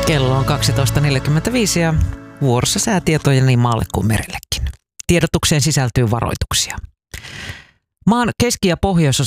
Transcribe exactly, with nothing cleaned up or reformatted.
Kello on kaksitoista neljäkymmentäviisi ja vuorossa säätietoja niin maalle kuin merellekin. Tiedotukseen sisältyy varoituksia. Maan keski- ja pohjoisosa